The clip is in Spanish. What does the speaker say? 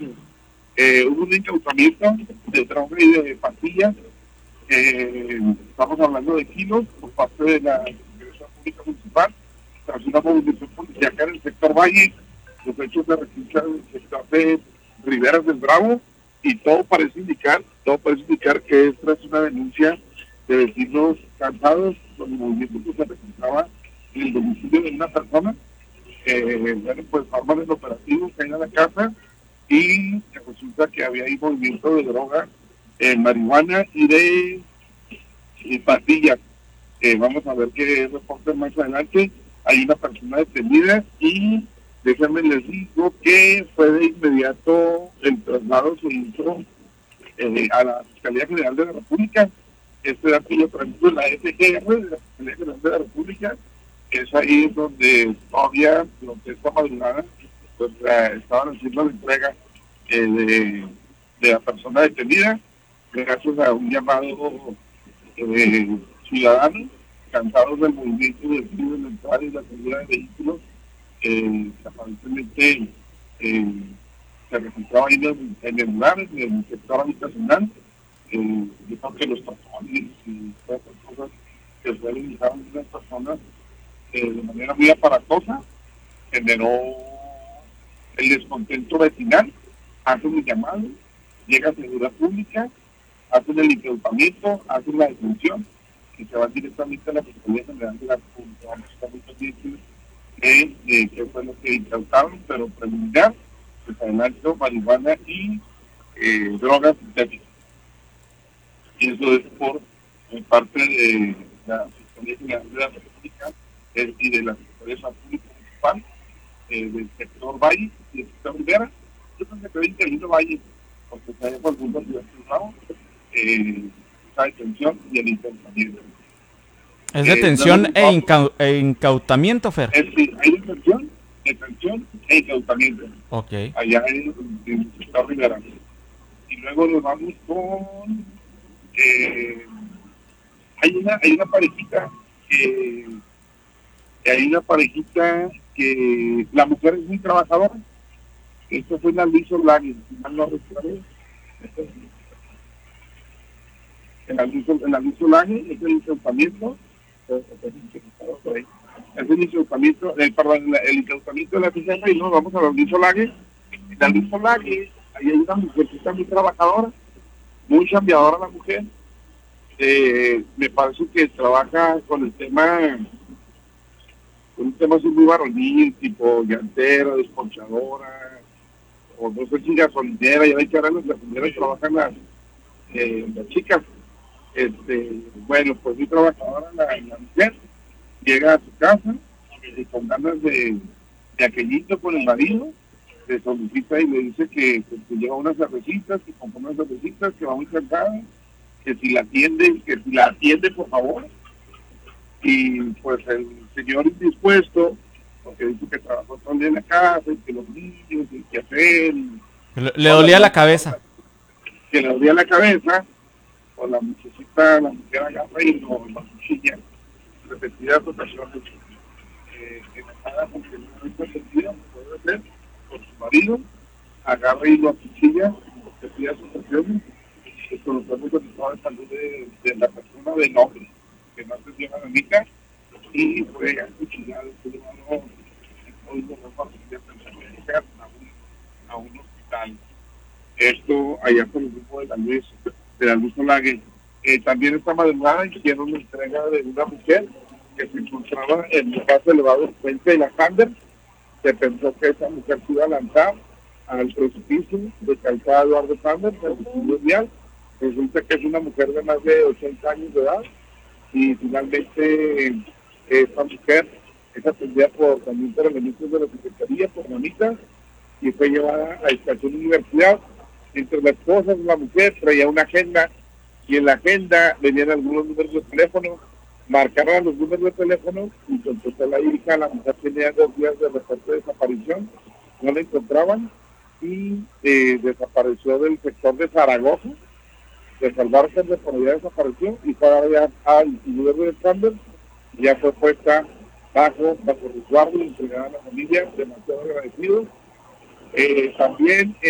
Hubo un incautamiento de droga y de pastillas. Estamos hablando de kilos por parte de la Secretaría Pública Municipal, tras una movilización policíaca en el sector Valle. Los hechos se registran en el sector de Riberas del Bravo y todo parece indicar que esta es una denuncia de vecinos cansados con el movimiento que se registraba en el domicilio de una persona. Bueno, pues arman el operativo, caen a la casa y resulta que había ahí movimiento de droga, marihuana y de pastillas. Vamos a ver qué reporte más adelante. Hay una persona detenida y déjenme les digo que fue de inmediato el traslado se hizo a la Fiscalía General de la República. Este dato lo traemos de la FGR, de la Fiscalía General de la República, que es ahí donde todavía, durante esta madrugada, pues estaban haciendo la entrega de la persona detenida, gracias a un llamado ciudadanos, cansados del movimiento del crimen, la entrada y la salida de vehículos, que aparentemente se registraba ahí en el lugar, en el sector habitacional. Yo creo que los tapones y todas esas cosas que suelen usar unas personas de manera muy aparatosa, generó el descontento vecinal, hacen el llamado, llega a seguridad pública, hacen el incautamiento, hacen la detención y se van directamente a la Fiscalía General de la República. Vamos a estar muy pendientes de qué fue lo que incautaron, pero preliminar, pues adelante marihuana y drogas sintéticas. Y eso es por parte de la Fiscalía General de la República y de la Secretaría Pública Municipal del sector Valle y del sector Rivera. Yo creo que se ve intervino Valle, porque se haya por alguna ciudad cruzado, esa detención y el incautamiento. Es detención e incautamiento, Fer. Sí, hay detención e incautamiento. Ok. Allá en el sector Rivera. Y luego nos vamos con... hay una parejita que la mujer es muy trabajadora. Esto fue en Alviso Lague, si mal no recuerdo. En Alviso Lague es el incautamiento. Es el incautamiento, el incautamiento de la fiscalía y nos vamos a Alviso Lague. En Alviso Lague ahí hay una mujercita muy trabajadora, muy chambeadora la mujer. Me parece que trabaja con un tema así muy varonil, tipo llantera, desponchadora, o no sé si gasolinera. Ya ven que ahora las gasolineras trabajan las chicas. Bueno, pues muy trabajadora la mujer, llega a su casa y con ganas de aquellito con el marido, le solicita y le dice que lleva unas cervecitas, que compra unas cervecitas, que va muy cansada, que si la atiende por favor. Y pues el señor indispuesto, porque dice que trabajó todo el día en la casa, y que los niños, y que hacer, Le dolía la cabeza. que le dolía la cabeza, pues la mujer agarra y lo cuchilla repetidas ocasiones, enojada porque no está sentido, puede ser, por su marido, agarra y lo acuchilla repetidas ocasiones. Conocemos el estado de salud de la persona de nombre, que no se llama Anita, y fue acuchillado, fue llevado a un hospital. Esto allá por el grupo de la Luz Olague. También esta madrugada hicieron una entrega de una mujer que se encontraba en el paso elevado del puente de la Sander. Se pensó que esa mujer se iba a lanzar al precipicio de Calzada Eduardo Sander, del estudio vial. Resulta que es una mujer de más de 80 años de edad y finalmente esta mujer es atendida también por elementos de la Secretaría, por mamitas, y fue llevada a Estación Universidad. Entre las cosas, la mujer traía una agenda y en la agenda venían algunos números de teléfono, marcaron los números de teléfono y contestó la hija. La mujer tenía 2 días de reporte de desaparición, no la encontraban y desapareció del sector de Zaragoza. De salvarse de por allá desapareció y fue allá al Instituto de Sander, ya fue puesta bajo resguardo y entregada a la familia, demasiado agradecidos. También